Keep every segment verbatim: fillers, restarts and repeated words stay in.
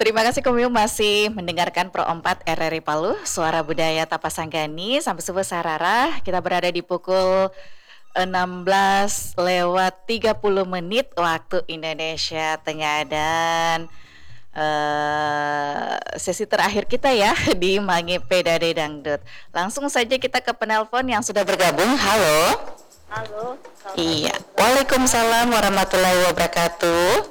Terima kasih Kumil masih mendengarkan Pro empat R R I Palu, Suara Budaya Tapasanggani. Sampai subuh Sarara, kita berada di pukul enam belas lewat tiga puluh menit waktu Indonesia Tengah, dan uh, sesi terakhir kita ya di Mangi Pedade Dangdut. Langsung saja kita ke penelpon yang sudah bergabung. Halo. Halo. Iya. Waalaikumsalam warahmatullahi wabarakatuh.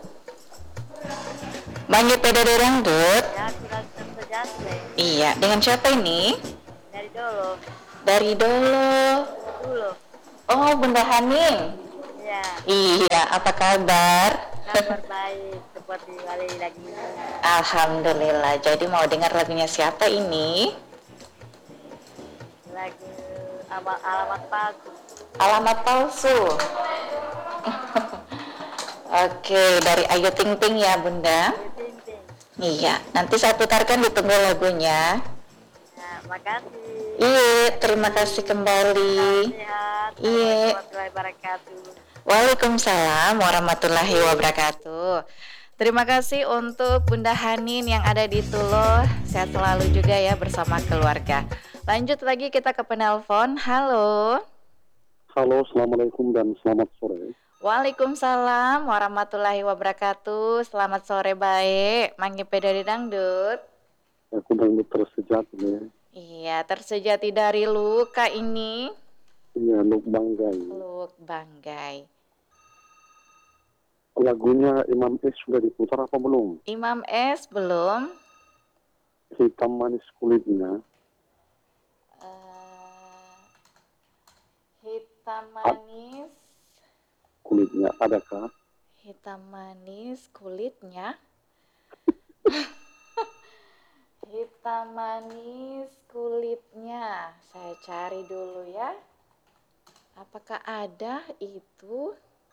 Mangi Pedade Dangdut. Ya, sudah sejati. Iya. Dengan siapa ini? Dari Dolo. Dari Dolo. Dulu. Oh, Bunda Haning. Ya. Iya, apa kabar? Kabar baik, seperti kali lagi. Alhamdulillah. Jadi mau dengar lagunya siapa ini? Lagu alamat, alamat palsu. Alamat palsu. Oke, dari Ayu Ting Ting ya, Bunda. Ayu Ting Ting. Iya, nanti saya putarkan, ditunggu lagunya. Ya, makasih. Iya, terima kasih kembali. Sehat. Iya. Warahmatullahi wabarakatuh. Waalaikumsalam warahmatullahi wabarakatuh. Terima kasih untuk Bunda Hanin yang ada di Tulo. Sehat selalu juga ya bersama keluarga. Lanjut lagi kita ke penelpon. Halo. Halo, assalamualaikum dan selamat sore. Waalaikumsalam warahmatullahi wabarakatuh. Selamat sore baik. Mangi Pedade Dangdut. Aku dangdut tersejati ya. Iya, tersejati dari luka ini. Iya, Luk Banggai. Luk Banggai. Lagunya Imam S sudah diputar apa belum? Imam S belum. Hitam manis kulitnya. Uh, hitam manis. Kulitnya adakah? Hitam manis kulitnya. Hitam manis kulitnya. Saya cari dulu ya. Apakah ada itu?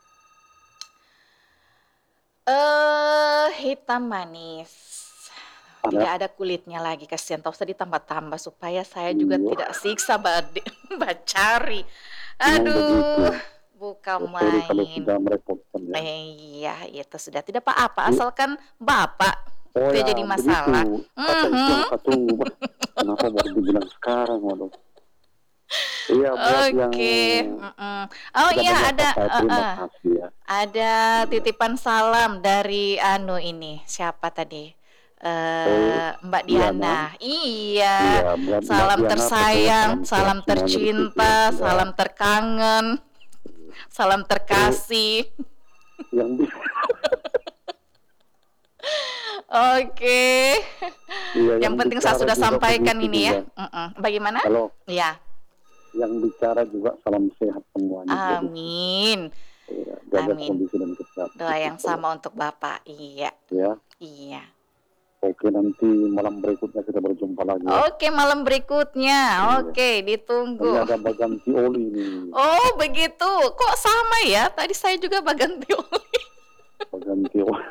Eh, uh, hitam manis. Ada. Tidak ada kulitnya lagi. Kasihan, tak usah ditambah-tambah supaya saya juga iya. tidak siksa mbak cari. Aduh, bukan main. Kalau sudah merepotkan ya. Eh, iya, itu sudah tidak apa-apa. Asalkan bapak. Oh itu ya, jadi masalah. Begitu. Kata Mm-hmm. itu satu. Kenapa baru dibilang sekarang, waduh. Iya, buat Oke. okay. yang oh iya ada uh, uh, ya. ada titipan salam dari anu ini siapa tadi uh, oh, Mbak Diana. Diana. Iya. Iya salam Diana, tersayang, salam tercinta, ya. Salam terkangen, salam terkasih. Yang Oke. Iya, yang, yang penting saya sudah sampaikan ini ya. Uh-uh. Bagaimana? Halo. Ya. Yang bicara juga salam sehat semuanya. Amin. Ya, jaga Amin. Kondisi dan kesehatan. Doa yang sama untuk Bapak. Iya. Ya. Iya. Oke, nanti malam berikutnya kita berjumpa lagi. Ya. Oke, malam berikutnya. Iya. Oke, ditunggu. Ini ada Baganti Oli nih. Oh, begitu. Kok sama ya? Tadi saya juga Baganti Oli. Baganti Oli.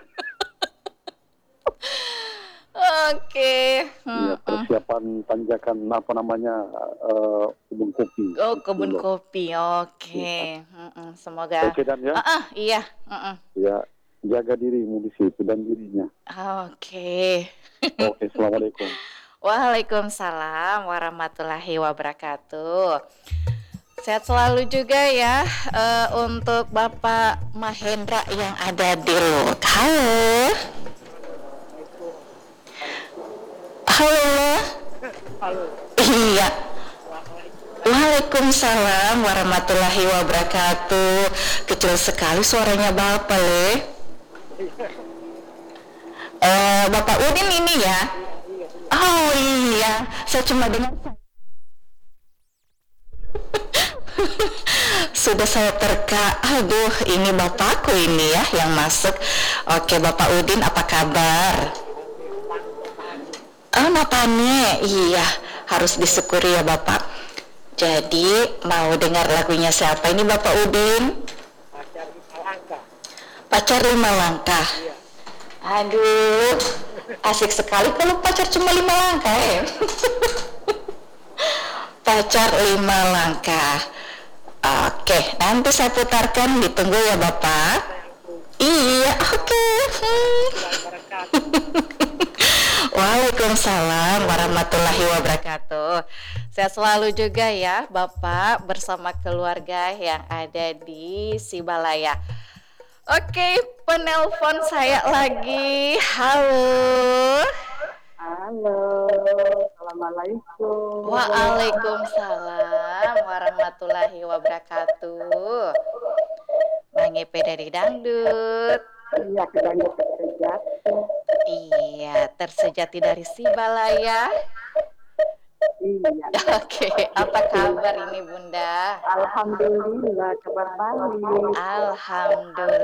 Oke. Ya, persiapan tanjakan apa namanya uh, kebun kopi. Oh, kebun kopi. Oke. Ya. Semoga. Oke dan ya. Uh-uh, iya. Uh-uh. Ya, jaga dirimu di situ dan dirinya. Oke. Oke, assalamualaikum. Waalaikumsalam warahmatullahi wabarakatuh. Sehat selalu juga ya uh, untuk Bapak Mahendra yang ada di Luk. Halo. Halo. Halo. Iya. Waalaikumsalam warahmatullahi wabarakatuh. Kecil sekali suaranya Bapak, Le. Uh, Bapak Udin ini ya? Oh iya, saya cuma dengar. Sudah saya terka. Aduh, ini bapakku ini ya yang masuk. Oke, Bapak Udin apa kabar? Oh, napanya, iya, harus disyukuri ya Bapak. Jadi mau dengar lagunya siapa ini Bapak Udin? Pacar lima langkah. Pacar lima langkah. Iya. Aduh, asik sekali kalau pacar cuma lima langkah ya. Pacar lima langkah. Oke, nanti saya putarkan, ditunggu ya Bapak. Iya, oke. Waalaikumsalam warahmatullahi wabarakatuh. Saya selalu juga ya Bapak bersama keluarga yang ada di Sibalaya. Oke, penelpon saya lagi. Halo. Halo, assalamualaikum. Waalaikumsalam warahmatullahi wabarakatuh. Bang Epe dari Dangdut. Iya, kedangdut tersejati. Iya, tersejati dari Sibalaya. Iya. Oke, apa kabar ini Bunda? Alhamdulillah, kabar baik. Alhamdulillah.